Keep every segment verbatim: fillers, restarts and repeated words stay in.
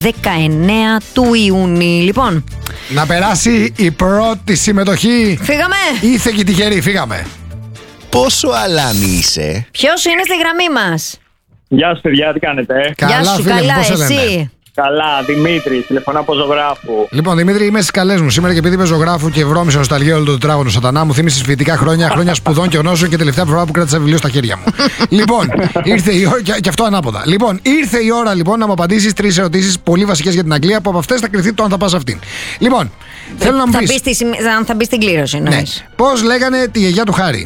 δεκαεννέα του Ιούνιου. Λοιπόν, να περάσει η πρώτη συμμετοχή. Φύγαμε. Ήθε και τυχερή, φύγαμε. Πόσο αλάνι είσαι? Ποιος είναι στη γραμμή μας? Γεια σου, παιδιά, τι κάνετε? Καλά, Γεια σου, φίλε, καλά, πώς σε λένε? εσύ? Καλά, Δημήτρη, τηλεφωνώ από Ζωγράφου. Λοιπόν, Δημήτρη, είμαι στις καλές μου σήμερα και επειδή είμαι ζωγράφου και βρώμισα νοσταλγία όλο το τετράγωνο σατανά, μου θύμισες φοιτητικά χρόνια, χρόνια σπουδών και γνώσεων και τελευταία φορά που κράτησα βιβλίο στα χέρια μου. Λοιπόν, ήρθε η ώρα. Και, και αυτό ανάποδα. Λοιπόν, ήρθε η ώρα λοιπόν να μου απαντήσεις τρεις ερωτήσεις πολύ βασικές για την Αγγλία, που από αυτές θα κρυθεί το αν θα πας αυτήν. Λοιπόν, θέλω να μου πεις. Αν θα μπει στην κλήρωση, Ναι. εννοείς. Πώς λέγανε τη γιαγιά του Χάρη?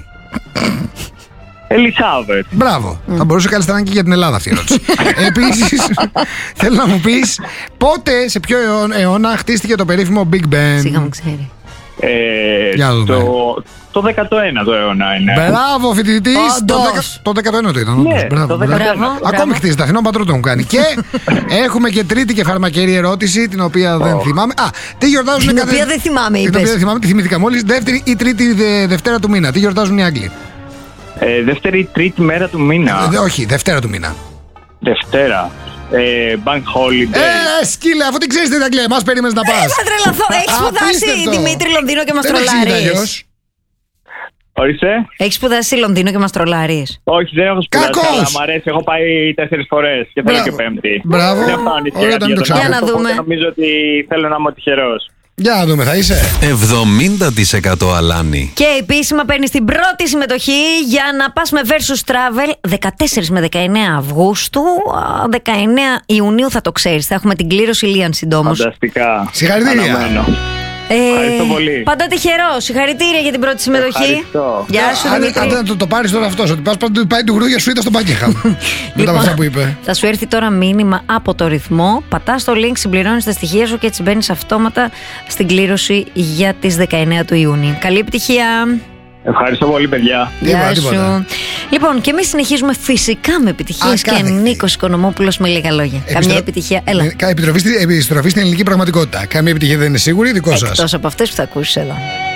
Ελισάβετ. Μπράβο. Mm. Θα μπορούσε κάλλιστα να είναι και για την Ελλάδα αυτή η ερώτηση. Επίσης, θέλω να μου πεις πότε, σε ποιο αιώνα, αιώνα χτίστηκε το περίφημο Big Ben? Σιγά μου ξέρει. Ε, Για να δούμε. το, το δέκατο ένατο αιώνα είναι. Μπράβο, φοιτητής. Το, Όντως. δεκα, το δέκατο ένατο ήταν. Ναι, όντως. Μπράβο, το μπράβο. δέκατο ένατο. Μπράβο. Ακόμη χτίζεται. Αθηνών πατρών τον κάνει. Και έχουμε και τρίτη και φαρμακερή ερώτηση, την οποία δεν θυμάμαι. Α, τι γιορτάζουν Την κάθε- οποία δεν θυμάμαι, Την οποία είπες. δεν θυμάμαι, τη θυμήθηκα μόλις. Δεύτερη ή τρίτη δε- Δευτέρα του μήνα. Τι γιορτάζουν οι Άγγλοι? Ε, δεύτερη ή τρίτη μέρα του μήνα. Ε, όχι, Δευτέρα του μήνα. Δευτέρα. Ε, bank holiday. Ε, σκύλε, αφού την ξέρεις την Αγγλία, εμάς περίμενες να πας. Θα τρελαθώ. Έχεις σπουδάσει Απίστευτο. Δημήτρη Λονδίνο και μας Δεν εξηγείται τρολάρεις. αλλιώς. Ορίστε. Έχεις σπουδάσει Λονδίνο και μας τρολάρεις. Όχι, δεν έχω σπουδάσει. Κακός. Αλλά μου αρέσει. Έχω πάει τέσσερις φορές και θέλω Μπράβο. και πέμπτη. Μπράβο. Δεν πάω νησιά, Ωραία, να μην το γιατί ξέρω. Για να οπότε δούμε. Νομίζω ότι θέλω να είμαι τυχερός. Για να δούμε, θα είσαι. εβδομήντα τοις εκατό αλάνι. Και επίσημα παίρνεις την πρώτη συμμετοχή για να πας με Versus Travel δεκατέσσερις με δεκαεννέα Αυγούστου. Α, δεκαεννέα Ιουνίου θα το ξέρεις. Θα έχουμε την κλήρωση Λίαν συντόμως. Φανταστικά. Συγχαρητήρια. Αναμένω. Ε, Ευχαριστώ πολύ. Πάντα τυχερό. Συγχαρητήρια για την πρώτη συμμετοχή. Ευχαριστώ. Γεια σου, Άντε, Δημήτρη. άντε να το, το πάρεις τώρα αυτός, ότι πας πάντα πάει του γρούγια σου, ήταν στο Buckingham. Μετά από αυτά που είπε. Θα σου έρθει τώρα μήνυμα από το ρυθμό. Πατάς το link, συμπληρώνεις τα στοιχεία σου και έτσι μπαίνεις αυτόματα στην κλήρωση για τις δεκαεννέα του Ιούνιου. Καλή επιτυχία. Ευχαριστώ πολύ, παιδιά. Τίποτα, Γεια τίποτα. σου. Λοιπόν, και εμείς συνεχίζουμε φυσικά με επιτυχίες Α, και κάθε Νίκος Οικονομόπουλος με λίγα λόγια. Καμιά Επιστρο- επιτυχία. Έλα. Ε, κα- Επιστροφή, στη- επιστροφή στην ελληνική πραγματικότητα. Καμία επιτυχία δεν είναι σίγουρη, δικό σας. Εκτός από αυτές που θα ακούσεις εδώ.